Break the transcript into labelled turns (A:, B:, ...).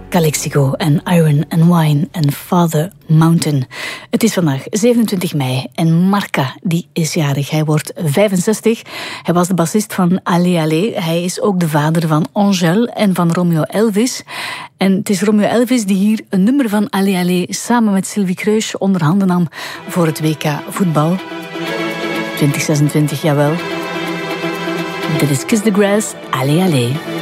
A: Calexico en Iron and Wine en Father Mountain. Het is vandaag 27 mei en Marca die is jarig. Hij wordt 65. Hij was de bassist van Allez Allez. Hij is ook de vader van Angèle en van Romeo Elvis. En het is Romeo Elvis die hier een nummer van Allez Allez samen met Sylvie Kreus onder handen nam voor het WK voetbal. 2026, jawel. Dit is Kiss the Grass, Allez Allez.